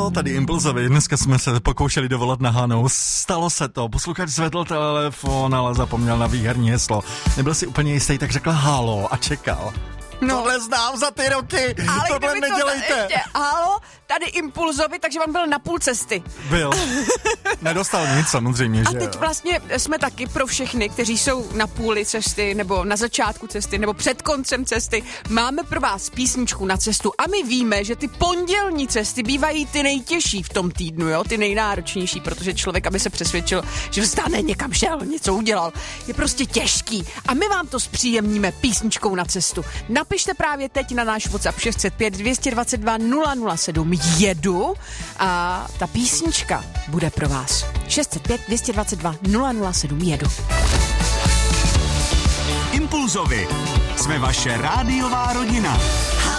Halo, tady Impulzovi. Dneska jsme se pokoušeli dovolat na Hanu. Stalo se to. Posluchač zvedl telefon, ale zapomněl na výherní heslo. Nebyl si úplně jistý, tak řekl halo a čekal. No. Tohle znám za ty roky. Ale tohle nedělejte. Ještě, halo, tady Impulzovi, takže vám byl na půl cesty. Byl. Nedostal nic samozřejmě, A že teď jo. vlastně jsme taky pro všechny, kteří jsou na půli cesty, nebo na začátku cesty, nebo před koncem cesty. Máme pro vás písničku na cestu a my víme, že ty pondělní cesty bývají ty nejtěžší v tom týdnu, jo, ty nejnáročnější, protože člověk, aby se přesvědčil, že vstane, někam šel, něco udělal, je prostě těžký. A my vám to zpříjemníme písničkou na cestu. Napište právě teď na náš WhatsApp 605 222 007 jedu a ta písnička bude pro vás. 605 222 007 jedu. Impulzovi. Jsme vaše rádiová rodina.